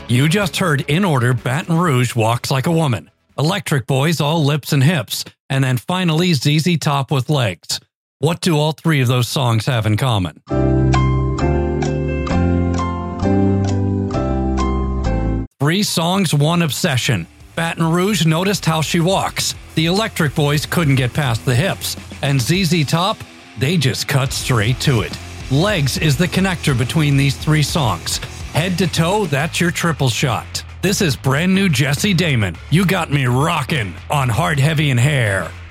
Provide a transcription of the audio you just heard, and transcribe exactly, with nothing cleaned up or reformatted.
You just heard in order Baton Rouge Walks Like a Woman, Electric Boys All Lips and Hips, and then finally Z Z Top with Legs. What do all three of those songs have in common? Three songs, one obsession. Baton Rouge noticed how she walks. The Electric Boys couldn't get past the hips. And Z Z Top, they just cut straight to it. Legs is the connector between these three songs. Head to toe, that's your triple shot. This is brand new Jesse Damon. You got me rockin' on Hard, Heavy, and Hair.